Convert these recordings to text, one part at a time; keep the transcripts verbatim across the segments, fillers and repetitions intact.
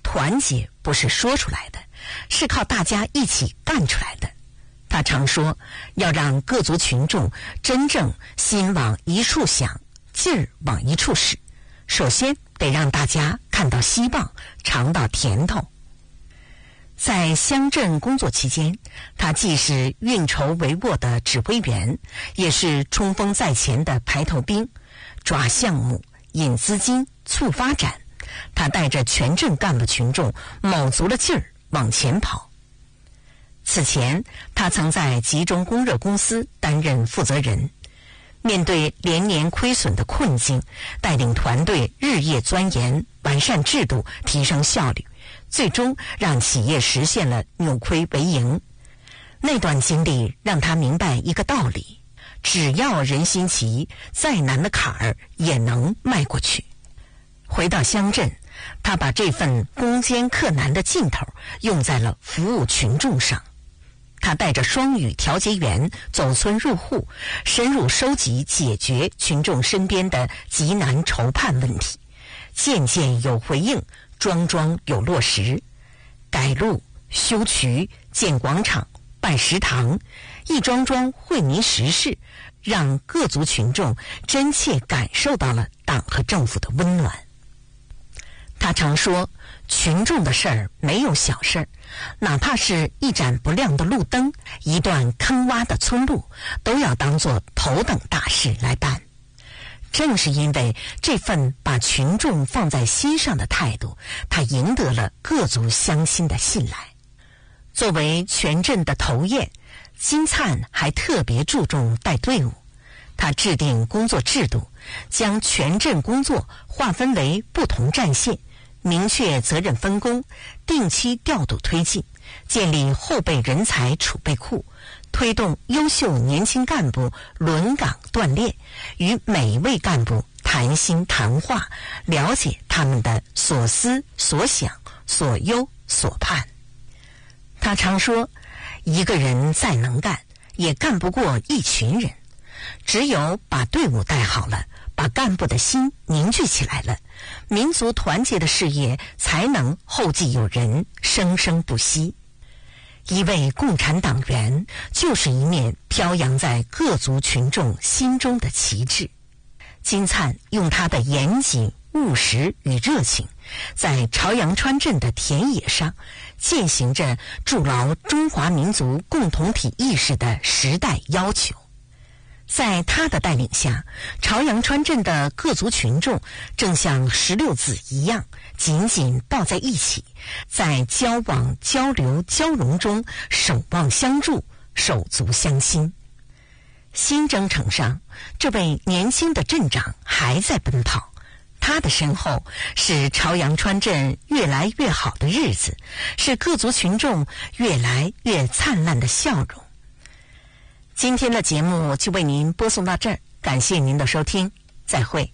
团结不是说出来的，是靠大家一起干出来的。他常说，要让各族群众真正心往一处想，劲儿往一处使，首先得让大家看到希望，尝到甜头。在乡镇工作期间，他既是运筹帷幄的指挥员，也是冲锋在前的排头兵，抓项目、引资金、促发展。他带着全镇干部群众卯足了劲儿往前跑。此前，他曾在集中供热公司担任负责人，面对连年亏损的困境，带领团队日夜钻研，完善制度，提升效率，最终让企业实现了扭亏为盈。那段经历让他明白一个道理，只要人心齐，再难的坎儿也能迈过去。回到乡镇，他把这份攻坚克难的劲头用在了服务群众上。他带着双语调解员走村入户，深入收集解决群众身边的急难愁盼问题，件件有回应，桩桩有落实。改路、修渠、建广场、办食堂，一桩桩惠民实事，让各族群众真切感受到了党和政府的温暖。他常说，群众的事儿没有小事儿，哪怕是一盏不亮的路灯，一段坑洼的村路，都要当作头等大事来办。正是因为这份把群众放在心上的态度，他赢得了各族乡亲的信赖。作为全镇的头雁，金灿还特别注重带队伍。他制定工作制度，将全镇工作划分为不同战线，明确责任分工，定期调度推进，建立后备人才储备库，推动优秀年轻干部轮岗锻炼，与每一位干部谈心谈话，了解他们的所思所想、所忧所盼。他常说，一个人再能干，也干不过一群人。只有把队伍带好了，把干部的心凝聚起来了，民族团结的事业才能后继有人，生生不息。一位共产党员就是一面飘扬在各族群众心中的旗帜。金灿用他的严谨、务实与热情，在朝阳川镇的田野上践行着筑牢中华民族共同体意识的时代要求。在他的带领下，朝阳川镇的各族群众正像石榴籽一样紧紧抱在一起，在交往、交流、交融中守望相助，手足相亲。新征程上，这位年轻的镇长还在奔跑，他的身后是朝阳川镇越来越好的日子，是各族群众越来越灿烂的笑容。今天的节目就为您播送到这儿，感谢您的收听，再会。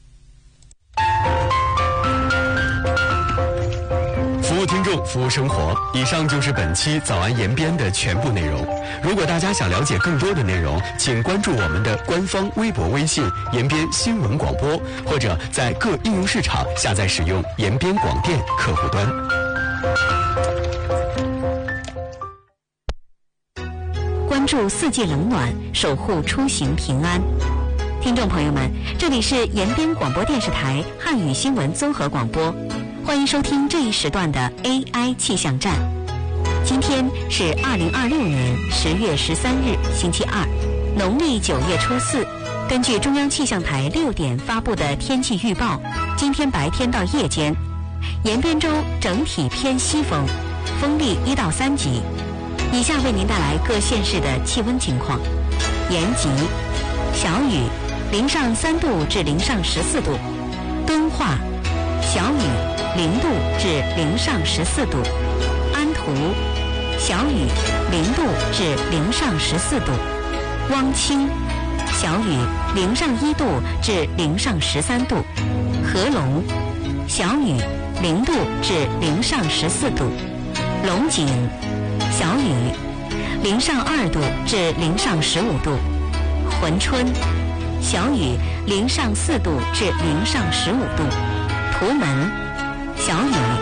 服务听众，服务生活。以上就是本期早安延边的全部内容。如果大家想了解更多的内容，请关注我们的官方微博、微信延边新闻广播，或者在各应用市场下载使用延边广电客户端。 关注四季冷暖，守护出行平安。听众朋友们，这里是延边广播电视台汉语新闻综合广播，欢迎收听这一时段的 A I 气象站。今天是二零二六年十月十三日，星期二，农历九月初四。根据中央气象台六点发布的天气预报，今天白天到夜间，延边州整体偏西风，风力一到三级。以下为您带来各县市的气温情况：延吉小雨，零上三度至零上十四度；敦化小雨，零度至零上十四度；安图小雨，零度至零上十四度；汪清小雨，零上一度至零上十三度；合龙小雨，零度至零上十四度；龙井小雨，零上二度至零上十五度；珲春小雨，零上四度至零上十五度；图门小雨，